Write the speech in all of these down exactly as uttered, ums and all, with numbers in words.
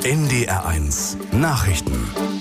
N D R eins Nachrichten.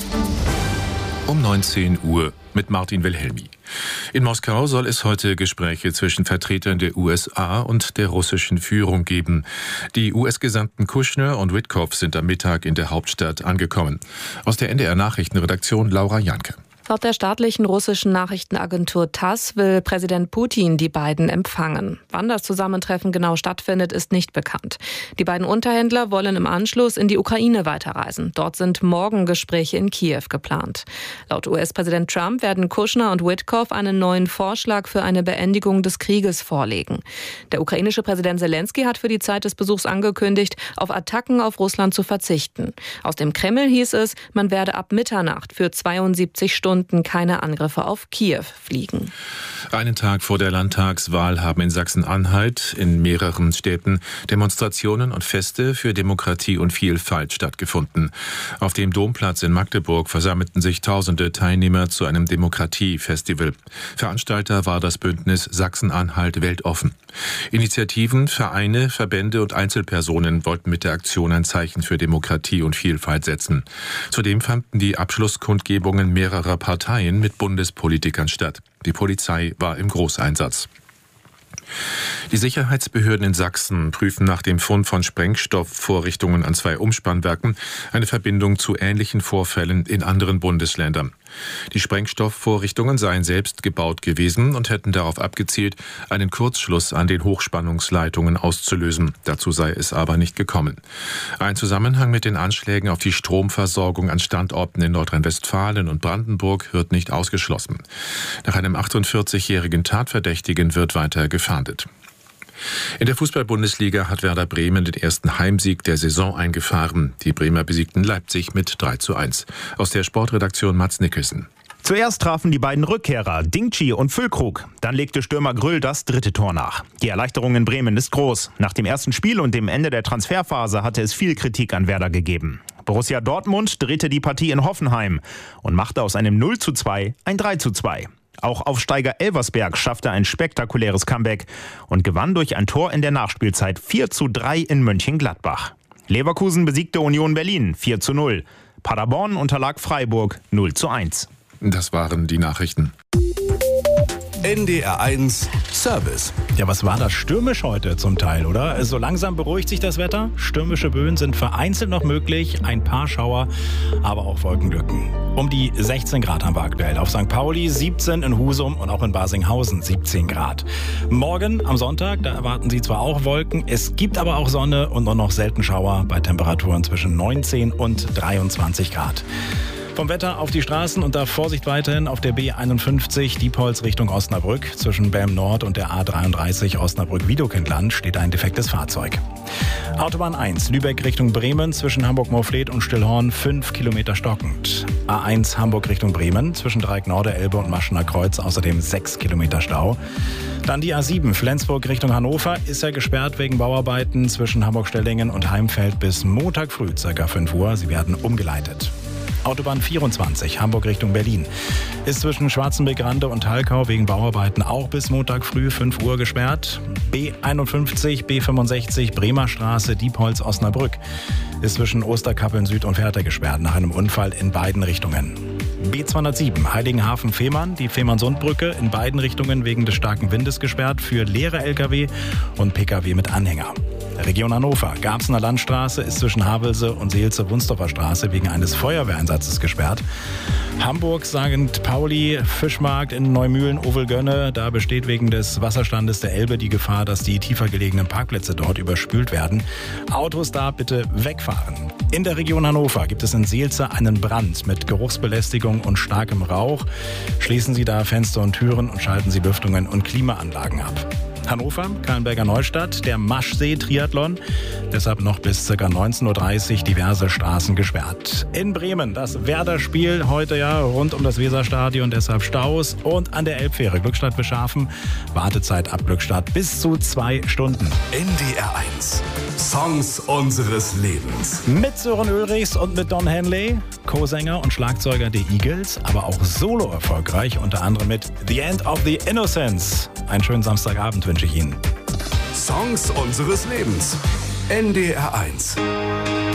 Um neunzehn Uhr mit Martin Wilhelmi. In Moskau soll es heute Gespräche zwischen Vertretern der U S A und der russischen Führung geben. Die U S-Gesandten Kushner und Witkow sind am Mittag in der Hauptstadt angekommen. Aus der N D R-Nachrichtenredaktion Laura Janke. Laut der staatlichen russischen Nachrichtenagentur TASS will Präsident Putin die beiden empfangen. Wann das Zusammentreffen genau stattfindet, ist nicht bekannt. Die beiden Unterhändler wollen im Anschluss in die Ukraine weiterreisen. Dort sind morgen Gespräche in Kiew geplant. Laut U S-Präsident Trump werden Kushner und Witkow einen neuen Vorschlag für eine Beendigung des Krieges vorlegen. Der ukrainische Präsident Zelensky hat für die Zeit des Besuchs angekündigt, auf Attacken auf Russland zu verzichten. Aus dem Kreml hieß es, man werde ab Mitternacht für zweiundsiebzig Stunden keine Angriffe auf Kiew fliegen. Einen Tag vor der Landtagswahl haben in Sachsen-Anhalt in mehreren Städten Demonstrationen und Feste für Demokratie und Vielfalt stattgefunden. Auf dem Domplatz in Magdeburg versammelten sich tausende Teilnehmer zu einem Demokratiefestival. Veranstalter war das Bündnis Sachsen-Anhalt weltoffen. Initiativen, Vereine, Verbände und Einzelpersonen wollten mit der Aktion ein Zeichen für Demokratie und Vielfalt setzen. Zudem fanden die Abschlusskundgebungen mehrerer Parteien mit Bundespolitikern statt. Die Polizei war im Großeinsatz. Die Sicherheitsbehörden in Sachsen prüfen nach dem Fund von Sprengstoffvorrichtungen an zwei Umspannwerken eine Verbindung zu ähnlichen Vorfällen in anderen Bundesländern. Die Sprengstoffvorrichtungen seien selbst gebaut gewesen und hätten darauf abgezielt, einen Kurzschluss an den Hochspannungsleitungen auszulösen. Dazu sei es aber nicht gekommen. Ein Zusammenhang mit den Anschlägen auf die Stromversorgung an Standorten in Nordrhein-Westfalen und Brandenburg wird nicht ausgeschlossen. Nach einem achtundvierzigjährigen Tatverdächtigen wird weiter gefahndet. In der Fußball-Bundesliga hat Werder Bremen den ersten Heimsieg der Saison eingefahren. Die Bremer besiegten Leipzig mit drei zu eins. Aus der Sportredaktion Mats Nicholson. Zuerst trafen die beiden Rückkehrer Dingchi und Füllkrug. Dann legte Stürmer Grüll das dritte Tor nach. Die Erleichterung in Bremen ist groß. Nach dem ersten Spiel und dem Ende der Transferphase hatte es viel Kritik an Werder gegeben. Borussia Dortmund drehte die Partie in Hoffenheim und machte aus einem null zu zwei ein drei zu zwei. Auch Aufsteiger Elversberg schaffte ein spektakuläres Comeback und gewann durch ein Tor in der Nachspielzeit vier zu drei in Mönchengladbach. Leverkusen besiegte Union Berlin vier zu null. Paderborn unterlag Freiburg null zu eins. Das waren die Nachrichten. N D R eins Service. Ja, was war das stürmisch heute zum Teil, oder? So langsam beruhigt sich das Wetter. Stürmische Böen sind vereinzelt noch möglich. Ein paar Schauer, aber auch Wolkenlücken. Um die sechzehn Grad haben wir aktuell. Auf Sankt Pauli siebzehn, in Husum und auch in Barsinghausen siebzehn Grad. Morgen am Sonntag, da erwarten Sie zwar auch Wolken, es gibt aber auch Sonne und nur noch selten Schauer bei Temperaturen zwischen neunzehn und dreiundzwanzig Grad. Vom Wetter auf die Straßen und da Vorsicht weiterhin auf der B einundfünfzig, Diepholz Richtung Osnabrück. Zwischen Belm Nord und der A dreiunddreißig Osnabrück-Wiedokindland steht ein defektes Fahrzeug. Autobahn eins, Lübeck Richtung Bremen, zwischen Hamburg-Moorfleet und Stillhorn fünf Kilometer stockend. A eins Hamburg Richtung Bremen, zwischen Dreieck Norde, Elbe und Maschener Kreuz außerdem sechs Kilometer Stau. Dann die A sieben, Flensburg Richtung Hannover, ist ja gesperrt wegen Bauarbeiten zwischen Hamburg-Stellingen und Heimfeld bis Montag früh, ca. fünf Uhr. Sie werden umgeleitet. Autobahn vierundzwanzig, Hamburg Richtung Berlin, ist zwischen Schwarzenbeck-Rande und Halkau wegen Bauarbeiten auch bis Montag früh fünf Uhr gesperrt. B einundfünfzig, B fünfundsechzig, Bremer Straße, Diepholz, Osnabrück, ist zwischen Osterkappeln Süd und Fährte gesperrt nach einem Unfall in beiden Richtungen. B zweihundertsieben, Heiligenhafen-Fehmarn, die Fehmarn-Sund-Brücke in beiden Richtungen wegen des starken Windes gesperrt für leere L K W und P K W mit Anhänger. Region Hannover, Garbsener Landstraße ist zwischen Havelse und Seelze-Wunsdorfer Straße wegen eines Feuerwehreinsatzes gesperrt. Hamburg, Sankt Pauli, Fischmarkt in Neumühlen-Ovelgönne, da besteht wegen des Wasserstandes der Elbe die Gefahr, dass die tiefer gelegenen Parkplätze dort überspült werden. Autos da bitte wegfahren. In der Region Hannover gibt es in Seelze einen Brand mit Geruchsbelästigung und starkem Rauch. Schließen Sie da Fenster und Türen und schalten Sie Lüftungen und Klimaanlagen ab. Hannover, Kahlenberger Neustadt, der Maschsee-Triathlon. Deshalb noch bis ca. neunzehn Uhr dreißig diverse Straßen gesperrt. In Bremen das Werder-Spiel heute ja rund um das Weserstadion, deshalb Staus. Und an der Elbfähre Glückstadt Beschafen, Wartezeit ab Glückstadt bis zu zwei Stunden. N D R eins Songs unseres Lebens. Mit Sören Ulrichs und mit Don Henley, Co-Sänger und Schlagzeuger der Eagles, aber auch solo erfolgreich, unter anderem mit The End of the Innocence. Einen schönen Samstagabend wünsche ich Ihnen. Songs unseres Lebens. N D R eins.